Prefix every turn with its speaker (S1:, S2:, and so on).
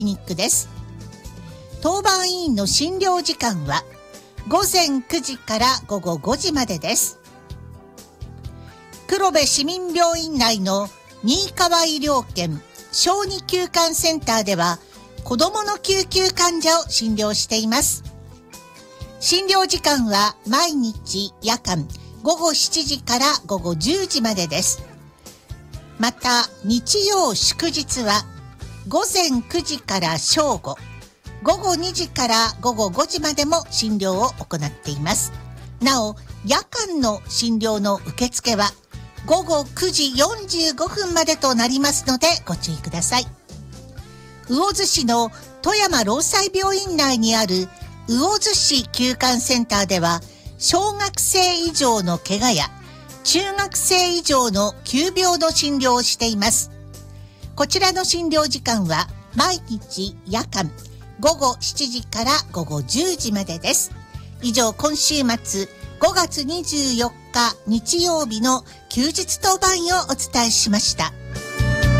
S1: クリニックです。当番医院の診療時間は午前9時から午後5時までです。黒部市民病院内の新川医療圏小児急患センターでは子どもの救急患者を診療しています。診療時間は毎日夜間午後7時から午後10時までです。また日曜祝日は午前9時から正午、午後2時から午後5時までも診療を行っています。なお夜間の診療の受付は午後9時45分までとなりますのでご注意ください。魚津市の富山労災病院内にある魚津市急患センターでは小学生以上の怪我や中学生以上の急病の診療をしています。こちらの診療時間は毎日夜間午後7時から午後10時までです。以上、今週末5月24日日曜日の休日当番医をお伝えしました。